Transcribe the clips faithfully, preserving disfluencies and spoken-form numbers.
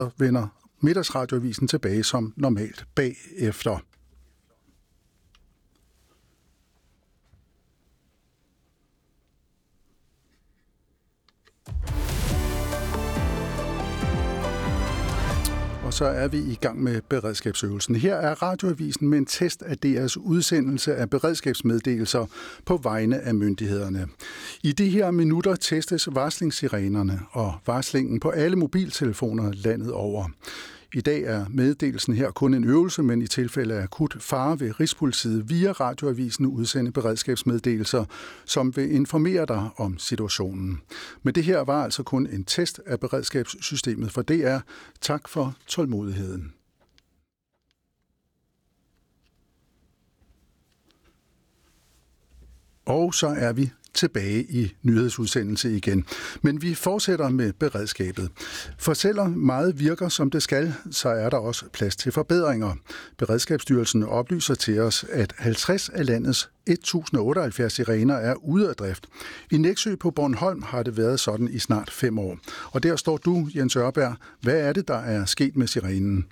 vender Middagsradioavisen tilbage som normalt bagefter. Og så er vi i gang med beredskabsøvelsen. Her er Radioavisen med en test af D R's udsendelse af beredskabsmeddelelser på vegne af myndighederne. I de her minutter testes varslingssirenerne og varslingen på alle mobiltelefoner landet over. I dag er meddelelsen her kun en øvelse, men i tilfælde af akut fare vil Rigspolitiet via Radioavisen udsende beredskabsmeddelelser, som vil informere dig om situationen. Men det her var altså kun en test af beredskabssystemet for D R. Tak for tålmodigheden. Og så er vi tilbage i nyhedsudsendelse igen. Men vi fortsætter med beredskabet. For selvom meget virker som det skal, så er der også plads til forbedringer. Beredskabsstyrelsen oplyser til os, at halvtreds af landets et tusind og otteoghalvfjerds sirener er ude af drift. I Nexø på Bornholm har det været sådan i snart fem år. Og der står du, Jens Ørberg. Hvad er det, der er sket med sirenen?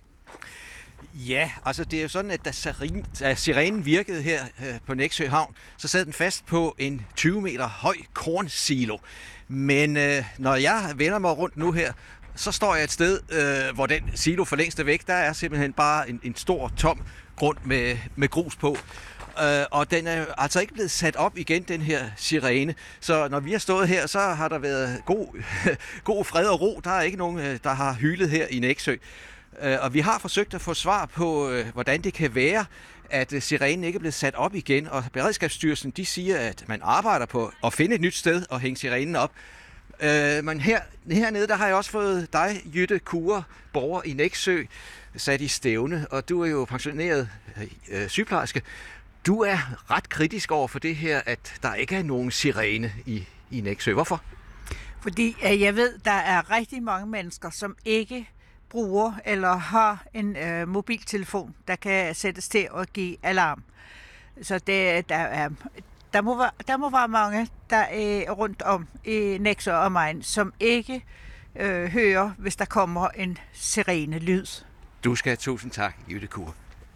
Ja, altså det er jo sådan, at da, siren, da sirenen virkede her øh, på Nexø Havn, så sad den fast på en tyve meter høj kornsilo. Men øh, når jeg vender mig rundt nu her, så står jeg et sted, øh, hvor den silo for længst er væk. Der er simpelthen bare en, en stor, tom grund med, med grus på. Øh, og den er altså ikke blevet sat op igen, den her sirene. Så når vi har stået her, så har der været god, god fred og ro. Der er ikke nogen, der har hylet her i Nexø. Og vi har forsøgt at få svar på, hvordan det kan være, at sirenen ikke er blevet sat op igen. Og Beredskabsstyrelsen, de siger, at man arbejder på at finde et nyt sted og hænge sirenen op. Men her, hernede, der har jeg også fået dig, Jytte Kure, borger i Nexø, sat i stævne. Og du er jo pensioneret øh, sygeplejerske. Du er ret kritisk over for det her, at der ikke er nogen sirene i, i Nexø. Hvorfor? Fordi jeg ved, der er rigtig mange mennesker, som ikke bruger eller har en øh, mobiltelefon, der kan sættes til at give alarm. Så det, der, er, der, må være, der må være mange, der er rundt om i Nexø og Main, som ikke øh, hører, hvis der kommer en sirene-lyd. Du skal have tusind tak, Jytte Kure.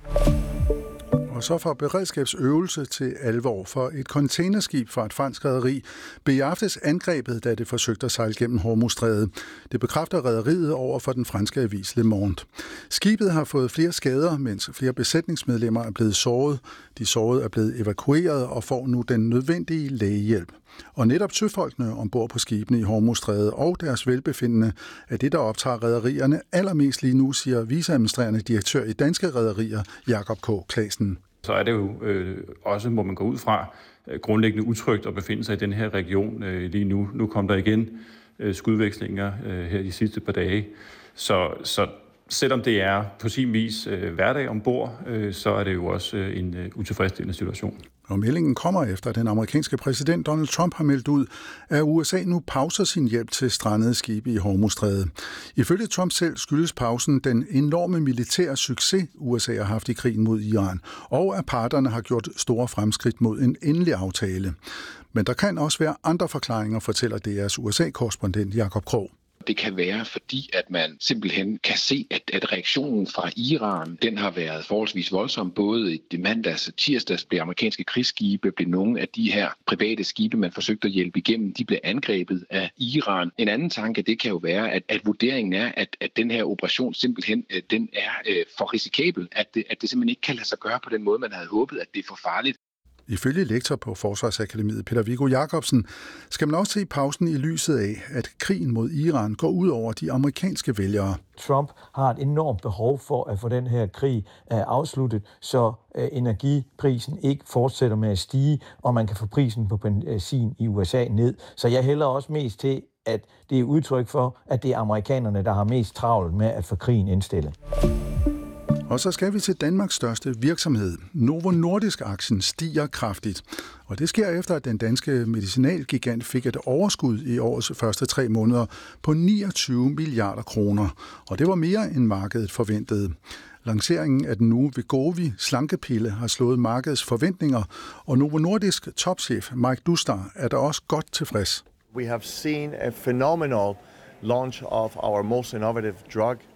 Og så fra beredskabsøvelse til alvor, for et containerskib fra et fransk rederi blev i aftes angrebet, da det forsøgte at sejle gennem Hormuzstrædet. Det bekræfter rederiet over for den franske avis Le Monde. Skibet har fået flere skader, mens flere besætningsmedlemmer er blevet såret. De sårede er blevet evakueret og får nu den nødvendige lægehjælp. Og netop søfolkene ombord på skibene i Hormuzstrædet og deres velbefindende er det, der optager rederierne allermest lige nu, siger viceadministrerende direktør i Danske Rederier, Jakob K. Claesen. Så er det jo øh, også, må man gå ud fra, øh, grundlæggende utrygt at befinde sig i den her region øh, lige nu. Nu kom der igen øh, skudvekslinger øh, her de sidste par dage. Så, så selvom det er på sin vis øh, hverdag ombord, øh, så er det jo også øh, en øh, utilfredsstillende situation. Og meldingen kommer efter, at den amerikanske præsident Donald Trump har meldt ud, at U S A nu pauser sin hjælp til strandede skibe i Hormuzstrædet. Ifølge Trump selv skyldes pausen den enorme militære succes, U S A har haft i krigen mod Iran, og at parterne har gjort store fremskridt mod en endelig aftale. Men der kan også være andre forklaringer, fortæller D R's U S A-korrespondent Jakob Krog. Det kan være, fordi at man simpelthen kan se, at, at reaktionen fra Iran, den har været forholdsvis voldsom. Både i mandags og tirsdags blev amerikanske krigsskibe, blev nogle af de her private skibe, man forsøgte at hjælpe igennem, de blev angrebet af Iran. En anden tanke, det kan jo være, at, at vurderingen er, at, at den her operation simpelthen den er øh, for risikabel, at det, at det simpelthen ikke kan lade sig gøre på den måde, man havde håbet, at det er for farligt. Ifølge lektor på Forsvarsakademiet Peter Viggo Jacobsen skal man også se pausen i lyset af, at krigen mod Iran går ud over de amerikanske vælgere. Trump har et enormt behov for at få den her krig afsluttet, så energiprisen ikke fortsætter med at stige, og man kan få prisen på benzin i U S A ned. Så jeg hælder også mest til, at det er udtryk for, at det er amerikanerne, der har mest travlt med at få krigen indstillet. Og så skal vi til Danmarks største virksomhed. Novo Nordisk-aktien stiger kraftigt. Og det sker efter, at den danske medicinalgigant fik et overskud i årets første tre måneder på niogtyve milliarder kroner. Og det var mere end markedet forventede. Lanceringen af den nu Wegovy slankepille har slået markedets forventninger, og Novo Nordisk topchef Mike Dustar er da også godt tilfreds. We have seen a phenomenal launch of our most innovative drug.